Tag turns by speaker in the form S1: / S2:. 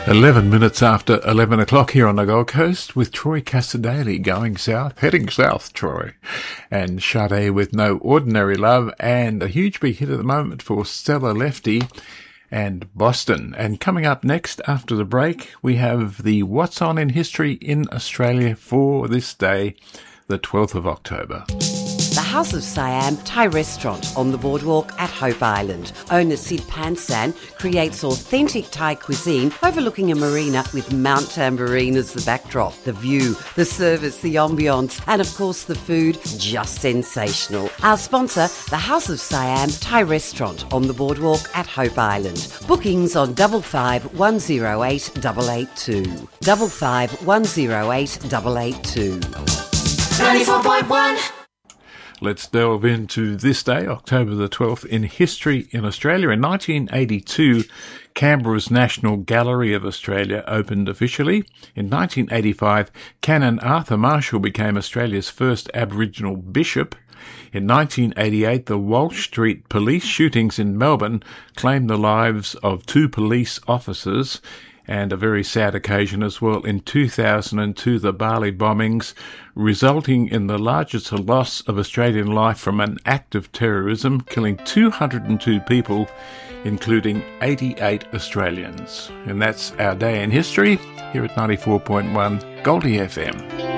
S1: 11 minutes after 11 o'clock here on the Gold Coast with Troy Cassar-Daley going south, heading south, Troy. And Sade with No Ordinary Love, and a huge big hit at the moment for Stella Lefty and Boston. And coming up next after the break, we have the What's On in History in Australia for this day, the 12th of October.
S2: The House of Siam Thai restaurant on the boardwalk at Hope Island. Owner Sid Pansan creates authentic Thai cuisine overlooking a marina with Mount Tamborine as the backdrop. The view, the service, the ambience, and of course the food, just sensational. Our sponsor, the House of Siam Thai restaurant on the boardwalk at Hope Island. Bookings on 55 108 882. 55 108 882. 94.1.
S1: Let's delve into this day, October the 12th, in history in Australia. In 1982, Canberra's National Gallery of Australia opened officially. In 1985, Canon Arthur Marshall became Australia's first Aboriginal bishop. In 1988, the Walsh Street police shootings in Melbourne claimed the lives of 2 police officers. And a very sad occasion as well, in 2002, the Bali bombings, resulting in the largest loss of Australian life from an act of terrorism, killing 202 people, including 88 Australians. And that's our day in history here at 94.1 Goldie FM.